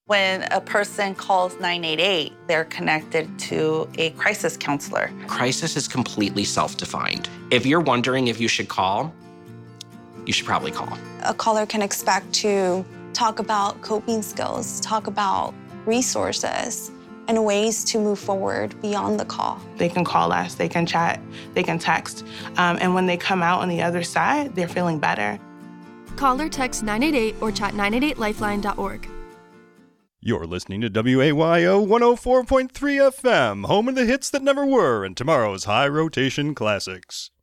When a person calls 988, they're connected to a crisis counselor. Crisis is completely self-defined. If you're wondering if you should call, you should probably call. A caller can expect to talk about coping skills, talk about resources, and ways to move forward beyond the call. They can call us, they can chat, they can text, and when they come out on the other side, they're feeling better. Call or text 988 or chat 988lifeline.org. You're listening to WAYO 104.3 FM, home of the hits that never were and tomorrow's high rotation classics.